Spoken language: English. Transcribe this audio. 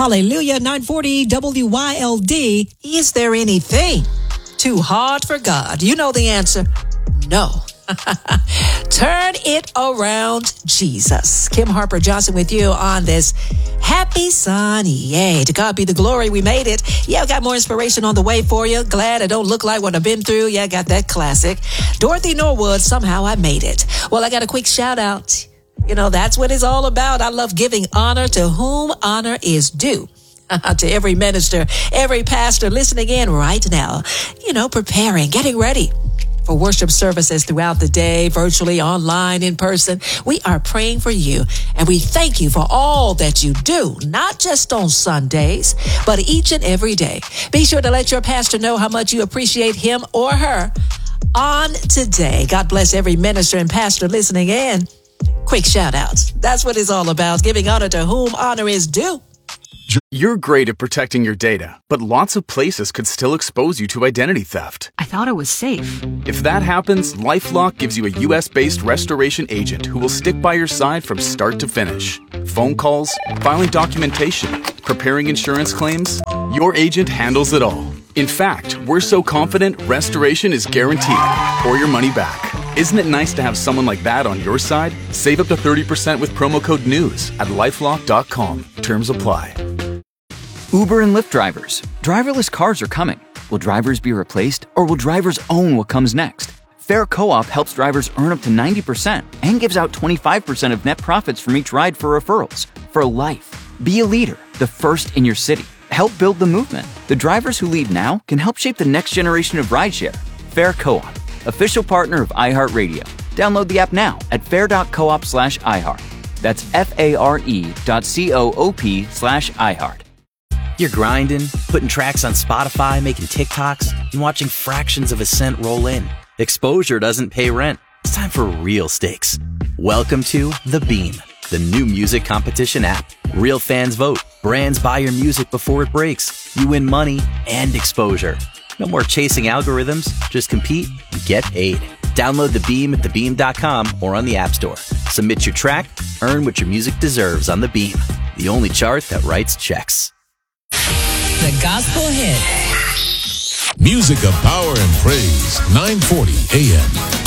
Hallelujah, 940 WYLD. Is there anything too hard for God? You know the answer. No. Turn it around, Jesus. Kim Harper Johnson with you on this happy Sunday. To God be the glory. We made it. Yeah, I got more inspiration on the way for you. Glad I don't look like what I've been through. Yeah, I got that classic. Dorothy Norwood, somehow I made it. Well, I got a quick shout out. You know, that's what it's all about. I love giving honor to whom honor is due. To every minister, every pastor listening in right now, you know, preparing, getting ready for worship services throughout the day, virtually, online, in person. We are praying for you, and we thank you for all that you do, not just on Sundays, but each and every day. Be sure to let your pastor know how much you appreciate him or her on today. God bless every minister and pastor listening in. Quick shout outs. That's what it's all about, giving honor to whom honor is due. You're great at protecting your data, but lots of places could still expose you to identity theft. I thought it was safe. If that happens, LifeLock gives you a US-based restoration agent who will stick by your side from start to finish. Phone calls, filing documentation, preparing insurance claims, your agent handles it all. In fact, we're so confident restoration is guaranteed or your money back. Isn't it nice to have someone like that on your side? Save up to 30% with promo code NEWS at LifeLock.com. Terms apply. Uber and Lyft drivers. Driverless cars are coming. Will drivers be replaced, or will drivers own what comes next? Fair Co-op helps drivers earn up to 90% and gives out 25% of net profits from each ride for referrals. For life. Be a leader, the first in your city. Help build the movement. The drivers who lead now can help shape the next generation of rideshare. Fair Co-op, official partner of iHeartRadio. Download the app now at fair.coop/iHeart. That's FARE.coop/iHeart. You're grinding, putting tracks on Spotify, making TikToks, and watching fractions of a cent roll in. Exposure doesn't pay rent. It's time for real stakes. Welcome to The Beam, the new music competition app. Real fans vote. Brands buy your music before it breaks. You win money and exposure. No more chasing algorithms. Just compete and get paid. Download The Beam at thebeam.com or on the App Store. Submit your track, earn what your music deserves on The Beam, the only chart that writes checks. The gospel hit. Music of power and praise, 940 AM.